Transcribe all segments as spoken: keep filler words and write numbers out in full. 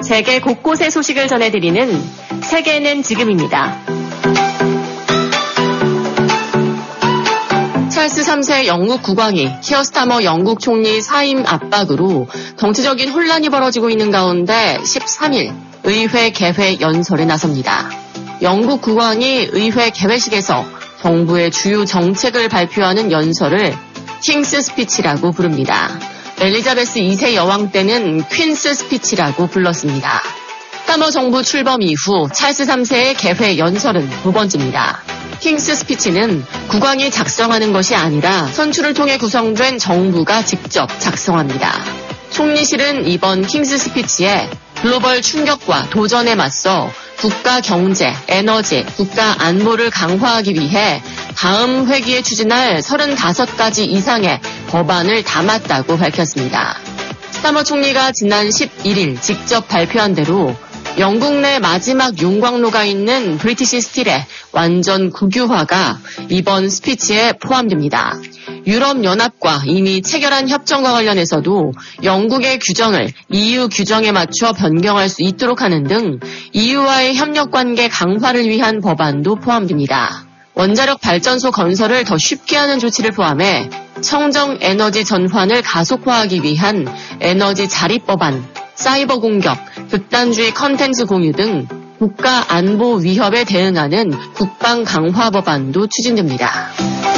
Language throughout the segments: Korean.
세계 곳곳의 소식을 전해드리는 세계는 지금입니다. 찰스 삼 세 영국 국왕이 키어 스타머 영국 총리 사임 압박으로 정치적인 혼란이 벌어지고 있는 가운데 십삼 일 의회 개회 연설에 나섭니다. 영국 국왕이 의회 개회식에서 정부의 주요 정책을 발표하는 연설을 킹스 스피치라고 부릅니다. 엘리자베스 이 세 여왕 때는 퀸스 스피치라고 불렀습니다. 스타머 정부 출범 이후 찰스 삼 세의 개회 연설은 두 번째입니다. 킹스 스피치는 국왕이 작성하는 것이 아니라 선출을 통해 구성된 정부가 직접 작성합니다. 총리실은 이번 킹스 스피치에 글로벌 충격과 도전에 맞서 국가 경제, 에너지, 국가 안보를 강화하기 위해 다음 회기에 추진할 서른다섯 가지 이상의 법안을 담았다고 밝혔습니다. 스타머 총리가 지난 십일 일 직접 발표한 대로 영국 내 마지막 용광로가 있는 브리티시 스틸의 완전 국유화가 이번 스피치에 포함됩니다. 유럽연합과 이미 체결한 협정과 관련해서도 영국의 규정을 이유 규정에 맞춰 변경할 수 있도록 하는 등 이유와의 협력관계 강화를 위한 법안도 포함됩니다. 원자력 발전소 건설을 더 쉽게 하는 조치를 포함해 청정 에너지 전환을 가속화하기 위한 에너지 자립법안, 사이버 공격, 극단주의 컨텐츠 공유 등 국가 안보 위협에 대응하는 국방 강화 법안도 추진됩니다.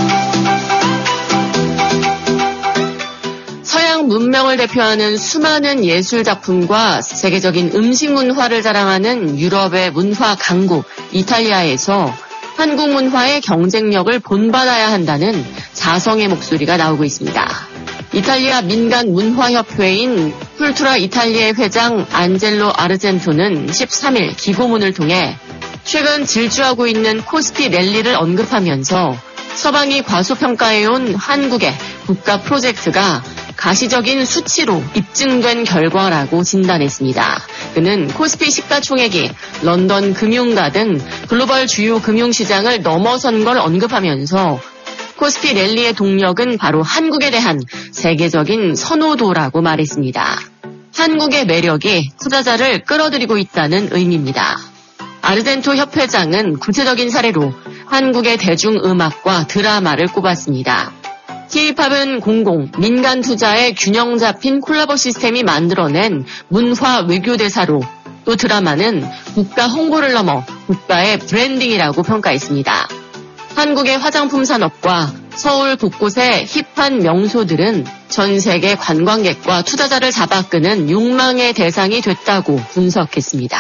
서양 문명을 대표하는 수많은 예술 작품과 세계적인 음식 문화를 자랑하는 유럽의 문화 강국 이탈리아에서 한국 문화의 경쟁력을 본받아야 한다는 자성의 목소리가 나오고 있습니다. 이탈리아 민간문화협회인 쿨투라 이탈리아의 회장 안젤로 아르젠토는 십삼 일 기고문을 통해 최근 질주하고 있는 코스피 랠리를 언급하면서 서방이 과소평가해온 한국의 국가 프로젝트가 가시적인 수치로 입증된 결과라고 진단했습니다. 그는 코스피 시가총액이 런던 금융가 등 글로벌 주요 금융시장을 넘어선 걸 언급하면서 코스피 랠리의 동력은 바로 한국에 대한 세계적인 선호도라고 말했습니다. 한국의 매력이 투자자를 끌어들이고 있다는 의미입니다. 아르젠토 협회장은 구체적인 사례로 한국의 대중음악과 드라마를 꼽았습니다. K-팝은 공공, 민간 투자의 균형 잡힌 콜라보 시스템이 만들어낸 문화 외교 대사로, 또 드라마는 국가 홍보를 넘어 국가의 브랜딩이라고 평가했습니다. 한국의 화장품 산업과 서울 곳곳의 힙한 명소들은 전 세계 관광객과 투자자를 잡아끄는 욕망의 대상이 됐다고 분석했습니다.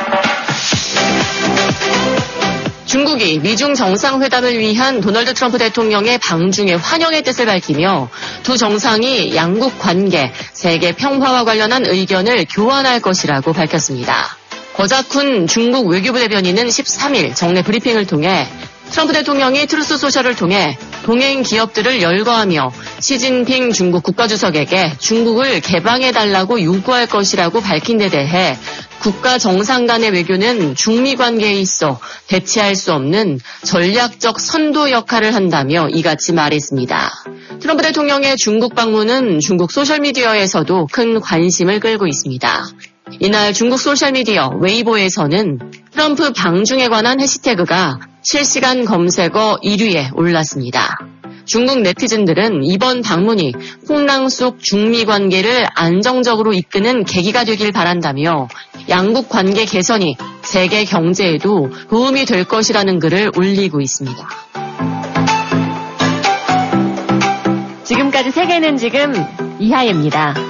중국이 미중 정상회담을 위한 도널드 트럼프 대통령의 방중에 환영의 뜻을 밝히며 두 정상이 양국 관계, 세계 평화와 관련한 의견을 교환할 것이라고 밝혔습니다. 거자쿤 중국 외교부 대변인은 십삼 일 정례 브리핑을 통해 트럼프 대통령이 트루스 소셜을 통해 동행 기업들을 열거하며 시진핑 중국 국가주석에게 중국을 개방해달라고 요구할 것이라고 밝힌 데 대해 국가 정상 간의 외교는 중미 관계에 있어 대체할 수 없는 전략적 선도 역할을 한다며 이같이 말했습니다. 트럼프 대통령의 중국 방문은 중국 소셜미디어에서도 큰 관심을 끌고 있습니다. 이날 중국 소셜미디어 웨이보에서는 트럼프 방중에 관한 해시태그가 실시간 검색어 일 위에 올랐습니다. 중국 네티즌들은 이번 방문이 풍랑 속 중미 관계를 안정적으로 이끄는 계기가 되길 바란다며 양국 관계 개선이 세계 경제에도 도움이 될 것이라는 글을 올리고 있습니다. 지금까지 세계는 지금 이하예입니다.